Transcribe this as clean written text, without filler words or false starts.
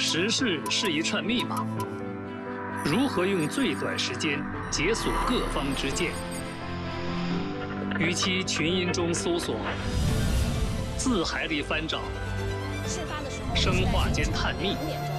时事是一串密码，如何用最短时间解锁各方之见？与其群音中搜索，字海里翻找， 事发的时候， 生化间探秘，